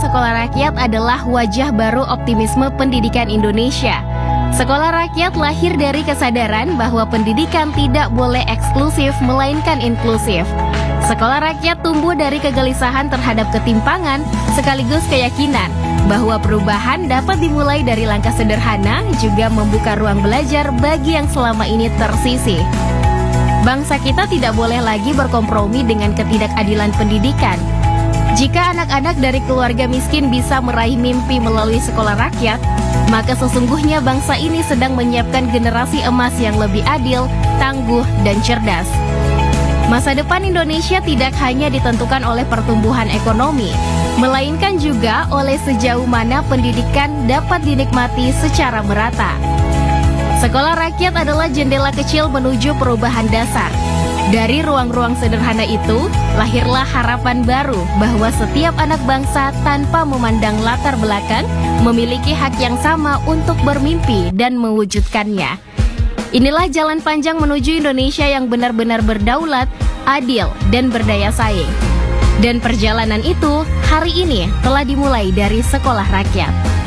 Sekolah Rakyat adalah wajah baru optimisme pendidikan Indonesia. Sekolah Rakyat lahir dari kesadaran bahwa pendidikan tidak boleh eksklusif melainkan inklusif. Sekolah Rakyat tumbuh dari kegelisahan terhadap ketimpangan sekaligus keyakinan bahwa perubahan dapat dimulai dari langkah sederhana, juga membuka ruang belajar bagi yang selama ini tersisih. Bangsa kita tidak boleh lagi berkompromi dengan ketidakadilan pendidikan. Jika anak-anak dari keluarga miskin bisa meraih mimpi melalui sekolah rakyat, maka sesungguhnya bangsa ini sedang menyiapkan generasi emas yang lebih adil, tangguh, dan cerdas. Masa depan Indonesia tidak hanya ditentukan oleh pertumbuhan ekonomi, melainkan juga oleh sejauh mana pendidikan dapat dinikmati secara merata. Sekolah Rakyat adalah jendela kecil menuju perubahan dasar. Dari ruang-ruang sederhana itu, lahirlah harapan baru bahwa setiap anak bangsa tanpa memandang latar belakang memiliki hak yang sama untuk bermimpi dan mewujudkannya. Inilah jalan panjang menuju Indonesia yang benar-benar berdaulat, adil, dan berdaya saing. Dan perjalanan itu hari ini telah dimulai dari Sekolah Rakyat.